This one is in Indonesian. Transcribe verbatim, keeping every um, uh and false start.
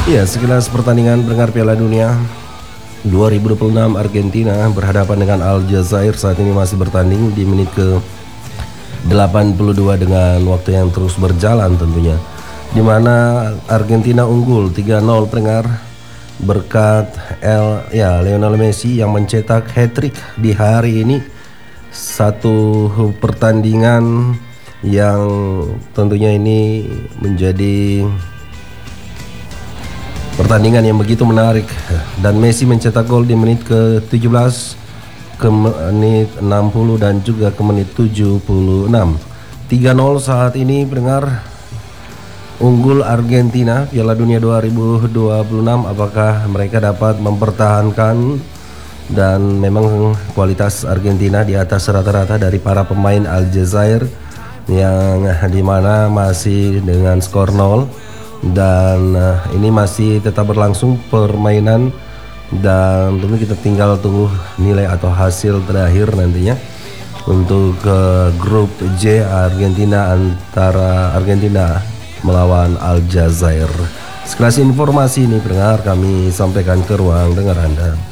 Ya, sekilas pertandingan pendengar Piala Dunia dua ribu dua puluh enam. Argentina berhadapan dengan Aljazair saat ini masih bertanding di menit ke delapan puluh dua dengan waktu yang terus berjalan tentunya, di mana Argentina unggul tiga nol pendengar berkat El ya Lionel Messi yang mencetak hat-trick di hari ini. Satu pertandingan yang tentunya ini menjadi pertandingan yang begitu menarik, dan Messi mencetak gol di menit ke tujuh belas, ke menit enam puluh dan juga ke menit tujuh puluh enam. tiga nol saat ini pendengar, unggul Argentina Piala Dunia dua ribu dua puluh enam. Apakah mereka dapat mempertahankan? Dan memang kualitas Argentina di atas rata-rata dari para pemain Aljazair yang dimana masih dengan skor nol. Dan uh, ini masih tetap berlangsung permainan, dan tentu kita tinggal tunggu nilai atau hasil terakhir nantinya untuk uh, grup J Argentina, antara Argentina melawan Aljazair. Sekelas informasi ini pendengar kami sampaikan ke ruang dengar Anda.